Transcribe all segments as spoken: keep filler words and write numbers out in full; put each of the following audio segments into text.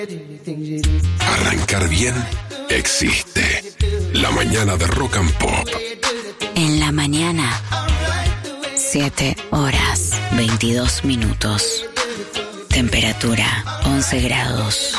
Arrancar bien existe. La mañana de Rock and Pop. En la mañana, siete horas, veintidós minutos. Temperatura, once grados.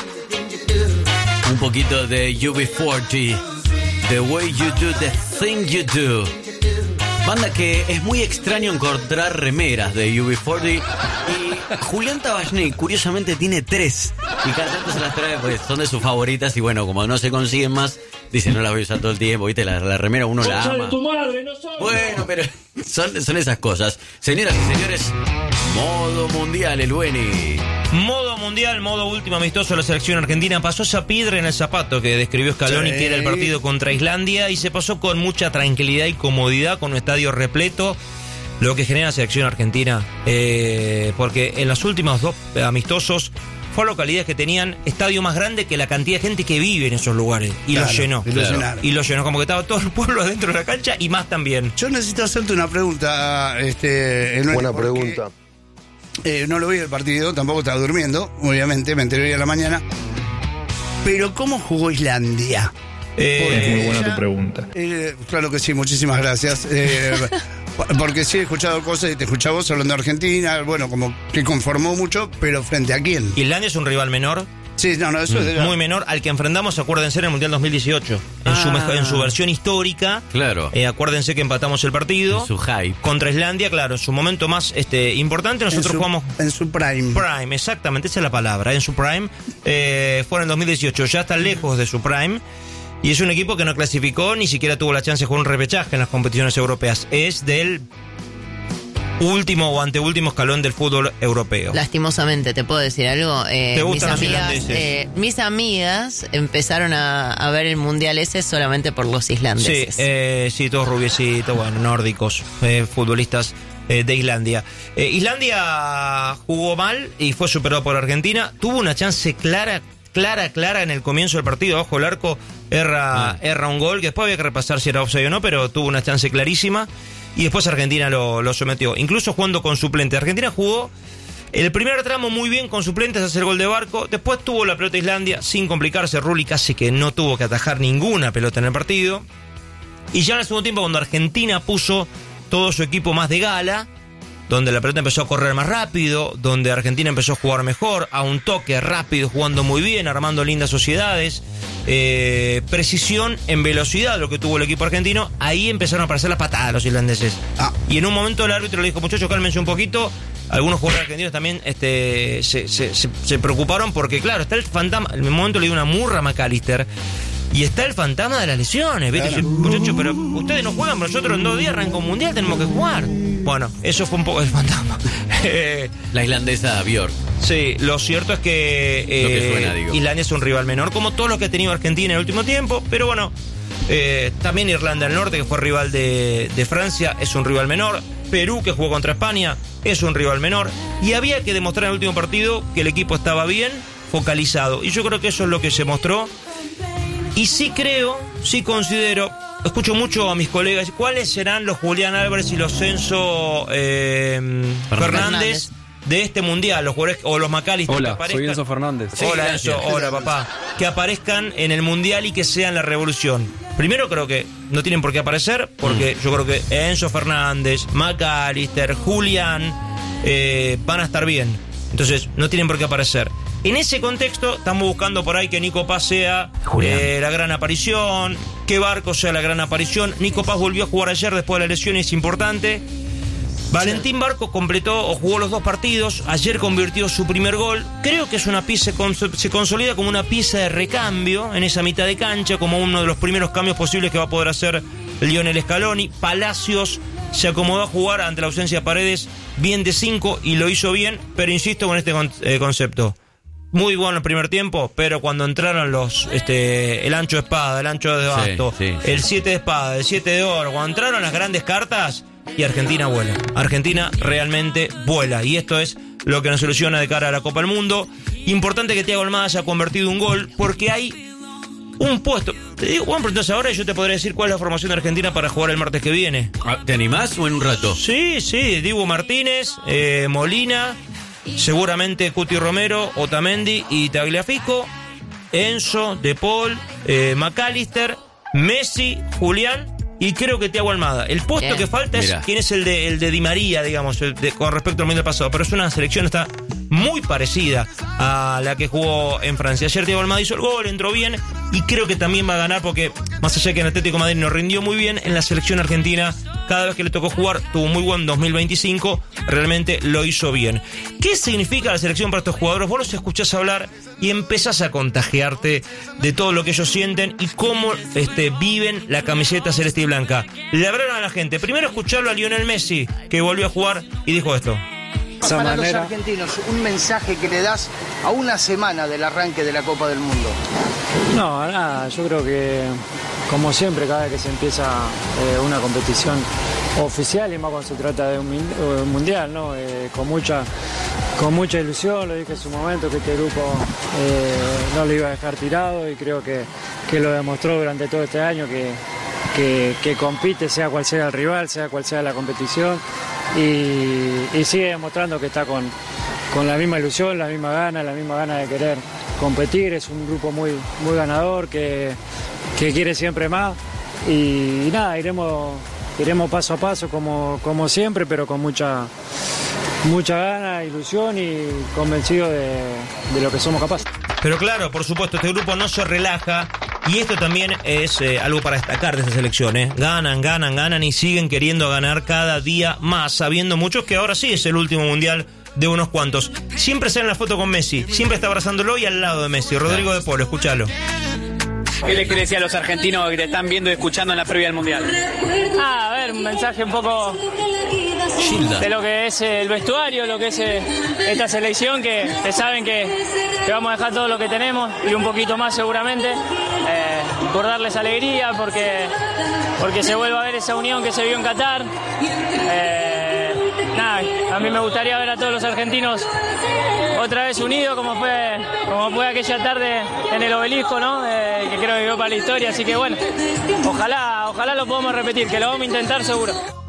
Un poquito de U B cuarenta. The way you do the thing you do. Banda que es muy extraño encontrar remeras de U B cuarenta. Y Julián Tabachnik, curiosamente, tiene tres. Y cada tanto se las trae, pues son de sus favoritas. Y bueno, como no se consiguen más, dice, no las voy a usar todo el tiempo. ¿Viste? La, la remera uno la ama. Tu madre, no soy. Bueno, pero son, son esas cosas. Señoras y señores, modo mundial, el Bueni. Modo mundial, modo último amistoso. La selección argentina pasó esa piedra en el zapato que describió Scaloni, sí, que era el partido contra Islandia, y se pasó con mucha tranquilidad y comodidad, con un estadio repleto, lo que genera la selección argentina, eh, porque en los últimos dos amistosos fue localidades que tenían estadio más grande que la cantidad de gente que vive en esos lugares, y claro, lo llenó, y lo, claro. y lo llenó, como que estaba todo el pueblo adentro de la cancha y más también. Yo necesito hacerte una pregunta, este, Enuel, buena porque, pregunta. Eh, no lo vi el partido, tampoco estaba durmiendo, obviamente, me enteré hoy a la mañana. Pero ¿cómo jugó Islandia? Eh, es muy buena tu pregunta. Eh, claro que sí, muchísimas gracias. Eh, porque sí he escuchado cosas y te escuchaba vos hablando de Argentina, bueno, como que conformó mucho, pero ¿frente a quién? Islandia es un rival menor. Sí, no, no, eso mm. es de... muy menor al que enfrentamos, acuérdense, en el Mundial dos mil dieciocho. En, ah. su, en su versión histórica. Claro. Eh, acuérdense que empatamos el partido. En su hype. Contra Islandia, claro, en su momento más este, importante. Nosotros en su, jugamos. En su prime. Prime, exactamente, esa es la palabra. En su prime. Eh, fue en el dos mil dieciocho, ya está lejos de su prime. Y es un equipo que no clasificó, ni siquiera tuvo la chance de jugar un repechaje en las competiciones europeas. Es del último o anteúltimo escalón del fútbol europeo. Lastimosamente, ¿te puedo decir algo? Eh, ¿Te gustan mis los amigas, islandeses? Eh, mis amigas empezaron a, a ver el mundial ese solamente por los islandeses. Sí, eh, sí, todos rubiecitos, bueno, nórdicos, eh, futbolistas eh, de Islandia. Eh, Islandia jugó mal y fue superado por Argentina. Tuvo una chance clara, clara, clara en el comienzo del partido. Ojo, el arco erra, ah. erra un gol, que después había que repasar si era offside o no, pero tuvo una chance clarísima. Y después Argentina lo, lo sometió, incluso jugando con suplentes. Argentina jugó el primer tramo muy bien con suplentes, hacer gol de Barco. Después tuvo la pelota Islandia sin complicarse. Rulli casi que no tuvo que atajar ninguna pelota en el partido. Y ya en el segundo tiempo, cuando Argentina puso todo su equipo más de gala, donde la pelota empezó a correr más rápido, donde Argentina empezó a jugar mejor, a un toque rápido, jugando muy bien, armando lindas sociedades, eh, precisión en velocidad, lo que tuvo el equipo argentino, ahí empezaron a aparecer las patadas los islandeses. Ah. Y en un momento el árbitro le dijo, muchachos, cálmense un poquito. Algunos jugadores argentinos también este, se, se, se, se preocuparon porque, claro, está el fantasma. En un momento le dio una murra a McAllister. Y está el fantasma de las lesiones, ¿viste? Claro. Muchachos, pero ustedes no juegan, nosotros en dos días arranca un mundial, tenemos que jugar. Bueno, eso fue un poco el fantasma. La islandesa Björk. Sí, lo cierto es que, eh, lo que suena, digo. Islandia es un rival menor, como todos los que ha tenido Argentina en el último tiempo, pero bueno, eh, también Irlanda del Norte, que fue rival de, de Francia, es un rival menor. Perú, que jugó contra España, es un rival menor. Y había que demostrar en el último partido que el equipo estaba bien focalizado. Y yo creo que eso es lo que se mostró. Y sí creo, sí considero, escucho mucho a mis colegas, ¿cuáles serán los Julián Álvarez y los Enzo eh, Fernández, Fernández de este mundial? Los jugadores o los McAllister. Hola, que aparezcan. soy Enzo Fernández. Sí, hola Enzo, hola papá. Que aparezcan en el mundial y que sean la revolución. Primero creo que no tienen por qué aparecer, porque mm. yo creo que Enzo Fernández, McAllister, Julián eh, van a estar bien. Entonces no tienen por qué aparecer. En ese contexto estamos buscando por ahí que Nico Paz sea eh, la gran aparición, que Barco sea la gran aparición. Nico Paz volvió a jugar ayer después de la lesión y es importante. Valentín Barco completó o jugó los dos partidos. Ayer convirtió su primer gol. Creo que es una pieza, se consolida como una pieza de recambio en esa mitad de cancha, como uno de los primeros cambios posibles que va a poder hacer Lionel Scaloni. Palacios se acomodó a jugar ante la ausencia de Paredes bien de cinco y lo hizo bien, pero insisto con este eh, concepto. Muy bueno el primer tiempo, pero cuando entraron los este el ancho de espada, el ancho de basto, sí, sí, el siete de espada, el siete de oro, cuando entraron las grandes cartas, y Argentina vuela. Argentina realmente vuela. Y esto es lo que nos ilusiona de cara a la Copa del Mundo. Importante que Thiago Almada haya convertido un gol, porque hay un puesto. Te digo, bueno, pero entonces ahora yo te podré decir cuál es la formación de Argentina para jugar el martes que viene. ¿Te animás o en un rato? Sí, sí. Dibu Martínez, eh, Molina, seguramente Cuti Romero, Otamendi y Tagliafico, Enzo, De Paul, eh, McAllister, Messi, Julián y creo que Thiago Almada. El puesto Bien. que falta es Mirá. quién es el de, el de Di María, digamos, de, con respecto al Mundial pasado. Pero es una selección está muy parecida a la que jugó en Francia. Ayer Thiago Almada hizo el gol, entró bien y creo que también va a ganar porque más allá de que en Atlético de Madrid nos rindió muy bien, en la selección argentina cada vez que le tocó jugar tuvo muy buen dos mil veinticinco, realmente lo hizo bien. ¿Qué significa la selección para estos jugadores? Vos los escuchás hablar y empezás a contagiarte de todo lo que ellos sienten y cómo este, viven la camiseta celeste y blanca. Le hablaron a la gente. Primero escucharlo a Lionel Messi, que volvió a jugar y dijo esto. Para manera... los argentinos, un mensaje que le das a una semana del arranque de la Copa del Mundo. No, nada, yo creo que como siempre cada vez que se empieza eh, una competición oficial y más cuando se trata de un, un mundial, ¿no? Eh, con mucha con mucha ilusión, lo dije en su momento que este grupo eh, no lo iba a dejar tirado y creo que, que lo demostró durante todo este año que, que, que compite sea cual sea el rival, sea cual sea la competición. Y, y sigue demostrando que está con, con la misma ilusión, la misma gana, la misma gana de querer competir. Es un grupo muy, muy ganador que, que quiere siempre más. Y, y nada, iremos, iremos paso a paso como, como siempre, pero con mucha, mucha gana, ilusión y convencido de, de lo que somos capaces. Pero claro, por supuesto, este grupo no se relaja. Y esto también es eh, algo para destacar de esta selección, ¿eh? Ganan, ganan, ganan y siguen queriendo ganar cada día más, sabiendo muchos que ahora sí es el último mundial de unos cuantos. Siempre sale en la foto con Messi, siempre está abrazándolo y al lado de Messi. Rodrigo de Polo, escúchalo. ¿Qué les querés decir a los argentinos que te están viendo y escuchando en la previa del mundial? Ah, a ver, un mensaje un poco de lo que es el vestuario, lo que es esta selección, que, que saben que, que vamos a dejar todo lo que tenemos y un poquito más seguramente, eh, por darles alegría, porque, porque se vuelva a ver esa unión que se vio en Qatar. Eh, nada, a mí me gustaría ver a todos los argentinos otra vez unidos como fue, como fue aquella tarde en el Obelisco, ¿no? Eh, que creo que quedó para la historia, así que bueno, ojalá, ojalá lo podamos repetir, que lo vamos a intentar seguro.